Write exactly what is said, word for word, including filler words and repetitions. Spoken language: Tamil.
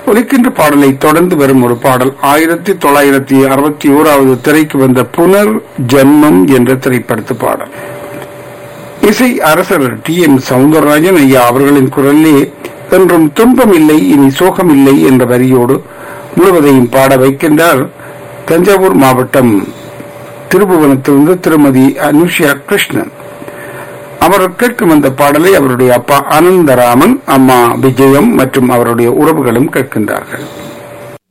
ஒலிக்கின்ற பாடலை தொடர்ந்து வரும் ஒரு பாடல் ஆயிரத்தி தொள்ளாயிரத்தி அறுபத்தி ஓராவது திரைக்கு வந்த புனர் ஜென்மம் என்ற திரைப்படத்து பாடல். இசை அரசர் டி எம் சவுந்தரராஜன் ஐயா அவர்களின் குரலிலே என்றும் துன்பம் இல்லை இனி சோகம் இல்லை என்ற வரியோடு முழுவதையும் பாட வைக்கின்றார் தஞ்சாவூர் மாவட்டம் திருபுவனத்திலிருந்து திருமதி அனுஷா கிருஷ்ணன். அவர் கேட்கும் அந்த பாடலை அவருடைய அப்பா அனந்தராமன், அம்மா விஜயம் மற்றும் அவருடைய உறவுகளும் கேட்கின்றார்கள்.